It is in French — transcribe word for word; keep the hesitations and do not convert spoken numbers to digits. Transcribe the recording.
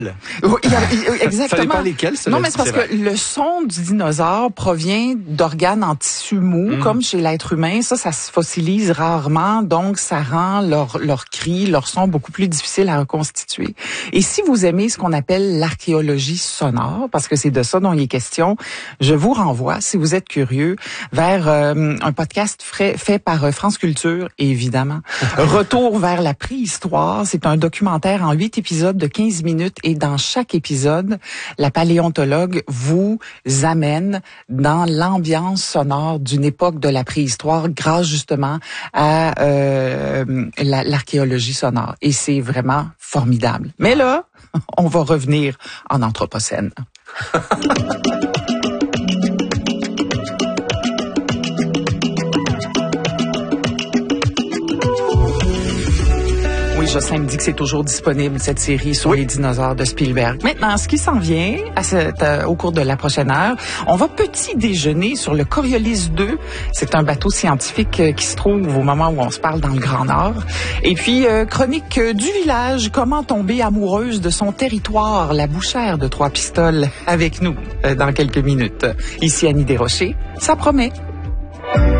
Oui, exactement. Ça dépend lesquels, Non, mais c'est parce vrai. que le son du dinosaure provient d'organes en tissu mou, mmh. comme chez l'être humain. Ça, ça se fossilise rarement, donc ça rend leur, leur cri, leur son beaucoup plus difficile à reconstituer. Et si vous aimez ce qu'on appelle l'archéologie sonore, parce que c'est de ça dont il est question, je vous renvoie, si vous êtes curieux, vers euh, un podcast fait, fait par France Culture, évidemment. Retour vers la préhistoire. C'est un documentaire en huit épisodes de quinze minutes et dans chaque épisode, la paléontologue vous amène dans l'ambiance sonore d'une époque de la préhistoire grâce justement à euh, la, l'archéologie sonore. Et c'est vraiment formidable. Mais là, on va revenir en Anthropocène. Oui, Jocelyn me dit que c'est toujours disponible, cette série sur oui. les dinosaures de Spielberg. Maintenant, ce qui s'en vient à cette, euh, au cours de la prochaine heure, on va petit déjeuner sur le Coriolis deux. C'est un bateau scientifique euh, qui se trouve au moment où on se parle dans le Grand Nord. Et puis, euh, chronique euh, du village, comment tomber amoureuse de son territoire, la bouchère de Trois-Pistoles, avec nous euh, dans quelques minutes. Ici Annie Desrochers, ça promet.